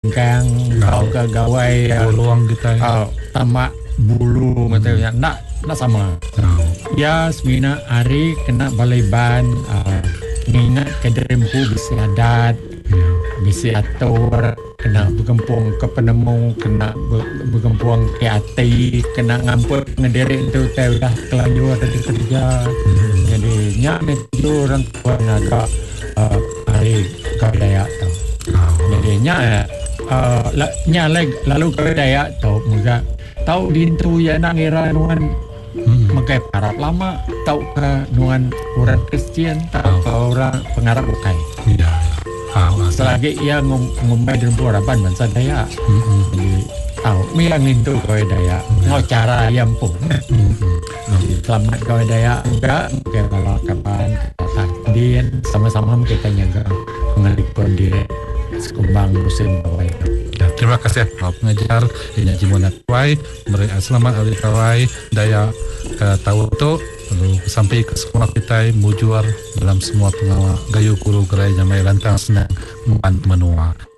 kang kau ke gawai ruang kita tamak bulu macamnya nak sama. Ya semina hari kena balai ban ngingat kedempu bisi adat, bisi atur, kena bergempung ke penemu, kena bergempung ke hati, kena ngampur ngederek itu teh dah kelanjur dari kerja. Jadi nyak itu orang tua agak hari kau daya tu. Jadi nyak lalu kau daya tu muka tahu dintu ya nang era nuan makai Arab lama tahu ke nuan orang Kristian tahu ke orang pengarap bukai. Selagi ia ngumpai dan Araban bangsa Dayak. Jadi tahu miang itu kau Dayak ngau cara yang pun. Selamat kau Dayak enggak ke kalau kapan dia sama-sama kita jaga mengalihkan diri sekumbang musim bawah itu. Terima kasih Pak Pengajar Ina Jimonat Wai beri selamat hari kawai daya tahu tu lalu sampai ke sekolah kita mujuar dalam semua pengawal gayu guru gerai jamai lantang senang menua.